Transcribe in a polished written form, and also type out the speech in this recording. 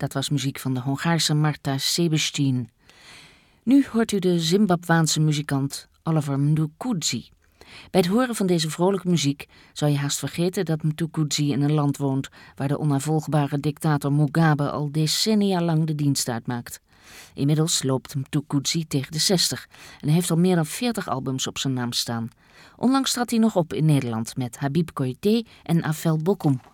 Dat was muziek van de Hongaarse Marta Sebestyén. Nu hoort u de Zimbabwaanse muzikant Oliver Mtukudzi. Bij het horen van deze vrolijke muziek zou je haast vergeten dat Mtukudzi in een land woont waar de onnavolgbare dictator Mugabe al decennia lang de dienst uitmaakt. Inmiddels loopt Mtukudzi tegen de 60 en heeft al meer dan 40 albums op zijn naam staan. Onlangs trad hij nog op in Nederland met Habib Koité en Afel Bokoum.